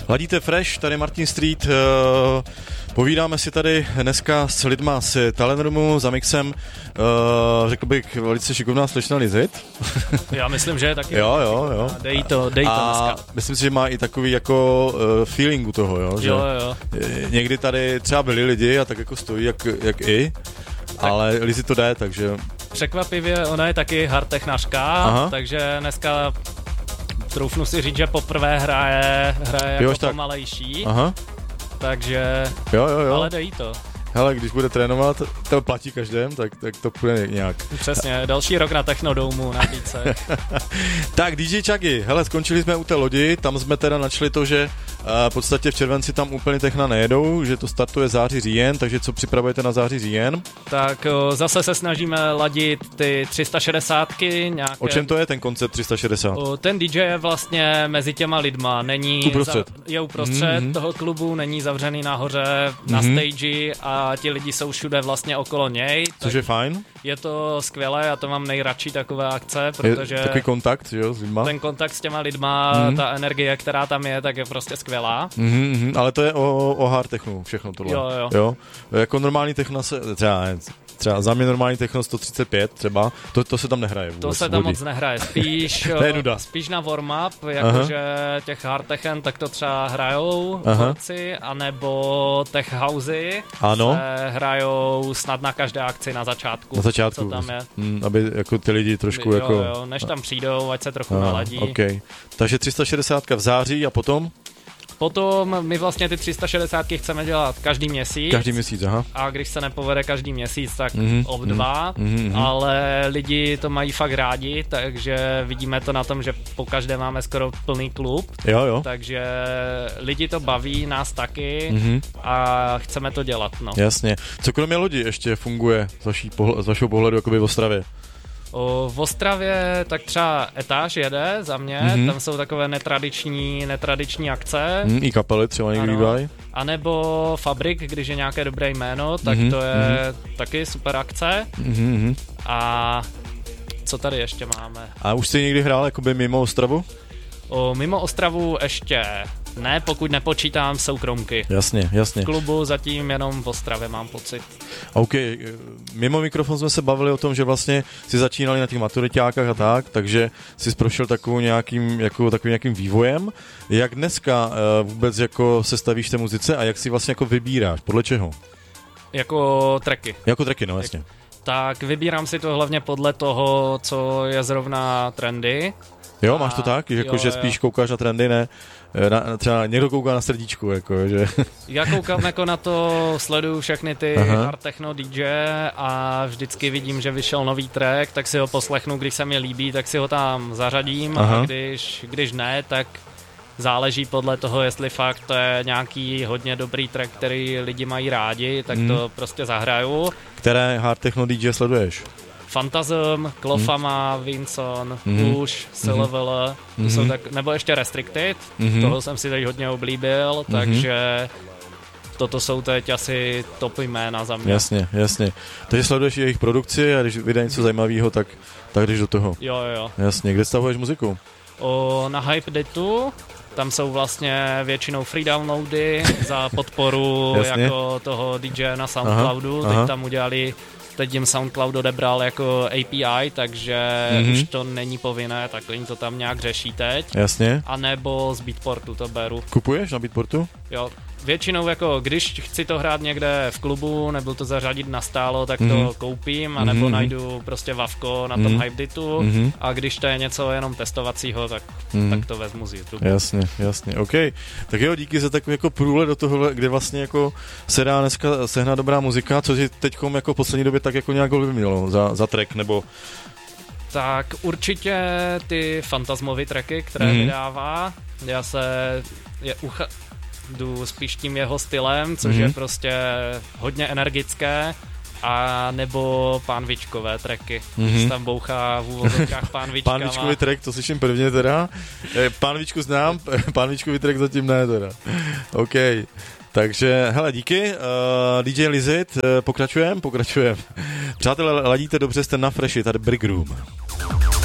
Ladíte Fresh, tady Martin Street, povídáme si tady dneska s lidma z Talenroomu za mixem, řekl bych velice šikovná slečna Lizit. Já myslím, že je taky. Jo. Dej to dneska. Myslím si, že má i takový jako feeling u toho, jo? Že jo. Někdy tady třeba byli lidi a tak jako stojí jak i, ale Lizit to jde, takže... Překvapivě, ona je taky hardtechnařka, takže dneska troufnu si říct, že poprvé hraje jako pomalejší. Aha. Takže, jo. Ale dej to. Hele, když bude trénovat, to platí každém, tak to půjde nějak. Přesně, další rok na Technodomu na více. Tak, DJ Chucky, hele, skončili jsme u té lodi, tam jsme teda načli to, že v podstatě v červenci tam úplně techna nejedou, že to startuje září říjen, takže co připravujete na září říjen? Tak zase se snažíme ladit ty 360ky nějaké. O čem to je ten koncept 360? Ten DJ je vlastně mezi těma lidma, není uprostřed. Je uprostřed toho klubu, není zavřený nahoře na stage a ti lidi jsou všude vlastně okolo něj. Což je fajn. Je to skvělé, já to mám nejradši takové akce, protože... Je takový kontakt, jo, s lidma? Ten kontakt s těma lidma, ta energie, která tam je, tak je prostě skvělá. Ale to je o hard technu, všechno tohle. Jo. Jako normální techno se... Třeba za mě normální techno 135 třeba, to se tam nehraje vůbec. To se tam moc nehraje, spíš na warm-up, jakože těch hard techen, tak to třeba hrajou borci, anebo tech housey se hrajou snad na každé akci na začátku. Co tam je. Aby jako ty lidi trošku jo, než tam přijdou, ať se trochu naladí. Okay. Takže 360 v září a potom? Potom my vlastně ty 360 chceme dělat každý měsíc. Každý měsíc, aha. A když se nepovede každý měsíc, tak ob2, ale lidi to mají fakt rádi, takže vidíme to na tom, že po každé máme skoro plný klub. Jo. Takže lidi to baví, nás taky a chceme to dělat, no. Jasně. Co kromě lodi ještě funguje z vašeho pohledu jakoby v Ostravě? V Ostravě tak třeba Etáž jede za mě, tam jsou takové netradiční akce. I kapely třeba někdy bývají. A nebo Fabrik, když je nějaké dobré jméno, tak to je taky super akce. A co tady ještě máme? A už jsi někdy hrál jakoby mimo Ostravu? Mimo Ostravu ještě ne, pokud nepočítám soukromky. Jasně. V klubu zatím jenom v Ostravě mám pocit. OK, mimo mikrofon jsme se bavili o tom, že vlastně si začínali na těch maturiťákách a tak, takže jsi prošel takovým nějakým vývojem. Jak dneska vůbec jako se stavíš té muzice a jak si vlastně jako vybíráš? Podle čeho? Jako tracky. Jako tracky, no jasně. Tak vybírám si to hlavně podle toho, co je zrovna trendy. Jo, máš to tak? Že spíš koukáš na trendy, ne? Třeba někdo kouká na srdíčku, jako, že... Já koukám jako na to, sleduju všechny ty hard techno DJ a vždycky vidím, že vyšel nový track, tak si ho poslechnu, když se mi líbí, tak si ho tam zařadím a když ne, tak záleží podle toho, jestli fakt to je nějaký hodně dobrý track, který lidi mají rádi, tak to prostě zahraju. Které hard techno DJ sleduješ? Phantasm, Klofama, Vinson, Push, Silverl, jsou tak, nebo ještě Restricted, toho jsem si teď hodně oblíbil, takže toto jsou teď asi top jména za mě. Jasně. Takže sleduješ jejich produkci a když vyjde něco zajímavého, tak jdeš do toho. Jo. Jasně, kde stavuješ muziku? Na Hypeditu, tam jsou vlastně většinou free downloady za podporu jako toho DJ na Soundcloudu, teď tam udělali. Teď jim SoundCloud odebral jako API, takže už to není povinné, tak oni to tam nějak řeší teď. Jasně. A nebo z Beatportu to beru. Kupuješ na Beatportu? Jo. Většinou jako, když chci to hrát někde v klubu, nebo to zařadit na stálo, tak to koupím, anebo najdu prostě Vavko na tom Hypeditu a když to je něco jenom testovacího, tak to vezmu z YouTube. Jasně, OK. Tak jo, díky za takový jako průhled do toho, kde vlastně jako se dá dneska sehnat dobrá muzika, co si teďkom jako v poslední době tak jako nějak vyměnilo za track, nebo... Tak určitě ty fantasmový tracky, které vydává, jdu spíš tím jeho stylem, což je prostě hodně energické, a nebo pánvičkové tracky. Tam bouchá v úvozovkách pánvičkama. Pánvičkový track, to slyším prvně teda. Pánvičku znám, pánvičkový track zatím ne teda. OK. Takže, hele, díky. DJ Lizit, pokračujeme. Přátelé, ladíte dobře, jste na Freshi, tady Brick Room.